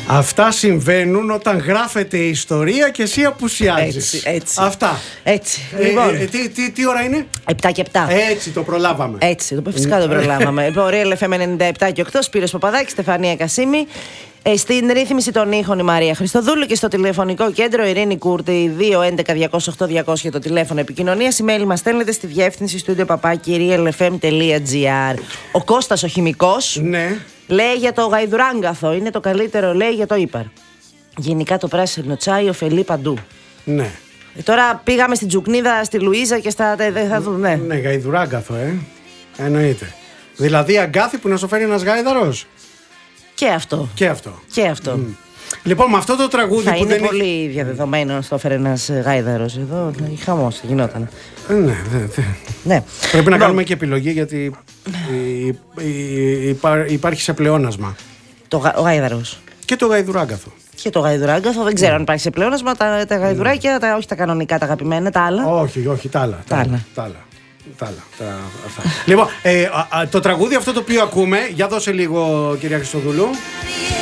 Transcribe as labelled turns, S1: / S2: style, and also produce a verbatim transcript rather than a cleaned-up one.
S1: Αυτά συμβαίνουν όταν γράφεται η ιστορία και εσύ απουσιάζεις.
S2: Έτσι, έτσι.
S1: Αυτά.
S2: Έτσι.
S1: Ε,
S2: Λοιπόν.
S1: ε, τι, τι, τι ώρα είναι?
S2: επτά και επτά.
S1: Έτσι, το προλάβαμε.
S2: Έτσι, το φυσικά το προλάβαμε. Λοιπόν, Real εφ εμ ενενήντα επτά και οκτώ, Σπύρος Παπαδάκης, Στεφανία Κασίμη. Ε, στην ρύθμιση των ήχων η Μαρία Χριστοδούλου και στο τηλεφωνικό κέντρο Ειρήνη Κούρτη, δύο έντεκα διακόσια οκτώ διακόσια το τηλέφωνο επικοινωνίας. Email μας στέλνετε στη διεύθυνση studio παπάκι real f m dot g r. Ο Κώστας ο χημικός,
S1: Ναι.
S2: λέει για το γαϊδουράγγαθο, είναι το καλύτερο, λέει, για το ύπαρ. Γενικά το πράσινο τσάι ωφελεί παντού.
S1: Ναι.
S2: Ε, τώρα πήγαμε στην Τζουκνίδα, στη Λουίζα και στα. Δεν θα δούμε.
S1: Ναι, γαϊδουράγκαθο, ε. Εννοείται. Δηλαδή αγκάθι που να σου φέρει ένας γάιδαρος.
S2: Και αυτό.
S1: Και αυτό.
S2: Και αυτό.
S1: Mm. Λοιπόν, με αυτό το τραγούδι
S2: Θα
S1: που
S2: είναι
S1: δεν
S2: πολύ
S1: έχει...
S2: διαδεδομένο στο έφερε ένας γάιδαρος εδώ. Χαμός γινόταν.
S1: Ε, ναι, δε, δε.
S2: Ναι.
S1: Πρέπει να
S2: Λοιπόν,
S1: κάνουμε και επιλογή γιατί η- η- υπά- υπάρχει σε πλεόνασμα.
S2: Το γα, ο γάιδαρος.
S1: Και το γαϊδουράγκαθο.
S2: Και το γαϊδουράγκαθο, δεν ξέρω αν υπάρχει σε πλεόνασμα. Τα, τα γαϊδουράκια, τα, όχι τα κανονικά, τα αγαπημένα, τα άλλα.
S1: Όχι, όχι, τα άλλα.
S2: Τα άλλα.
S1: Τα άλλα. Τα άλλα, τα- αυτά. Λοιπόν, ε, α, α, το τραγούδι αυτό το οποίο ακούμε, για δώσε λίγο, κυρία Χριστοδούλου.